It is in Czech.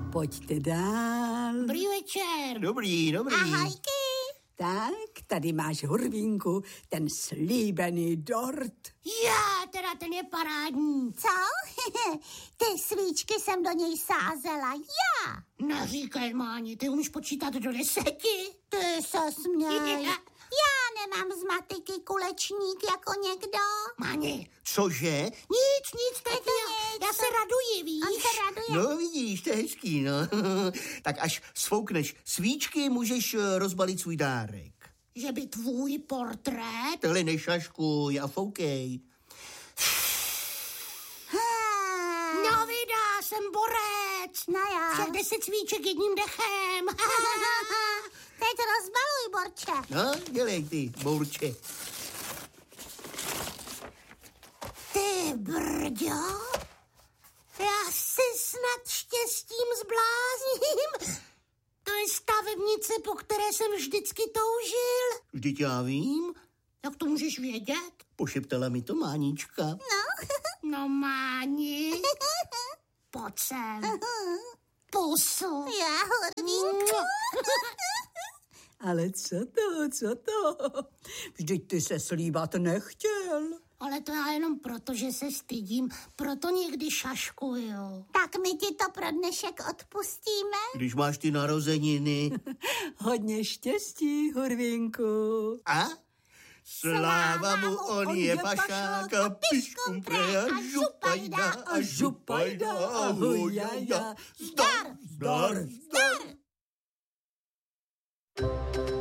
Pojďte dál. Dobrý večer. Dobrý. Ahojky. Tak, tady máš, Hurvínku, ten slíbený dort. Já, teda ten je parádní. Co? Ty svíčky jsem do něj sázela já. Neříkej, Máni, ty umíš počítat do 10? Ty se směj. Já nemám z matiky kulečník jako někdo. Máni. Cože? Nic, tak já se raduji, víš? On se raduje. No vidíš, to je hezký, no. Tak až sfoukneš svíčky, můžeš rozbalit svůj dárek. Že by tvůj portrét... Tohle nešaškuj a foukej. No vydá, jsem borec. No já. Však 10 svíček jedním dechem. Teď rozbaluj, Borče. No, dělej ty, bourče. Ty brďo, já si snad štěstím zblázním. To je stavebnice, po které jsem vždycky toužil. Vždyť já vím, Jak to můžeš vědět? pošeptala mi to Mánička. No, Máni, pojď sem. Pusu. Já, Hurvínku. Ale co to? Vždyť ty se slíbat nechtěl. Ale to já jenom proto, že se stydím, proto někdy šaškuju. Tak my ti to pro dnešek odpustíme. Když máš ty narozeniny. Hodně štěstí, Hurvínku. A? Sláva mu, on je pašák a piškum preja, župajda a župajda a hujaja. Zdar!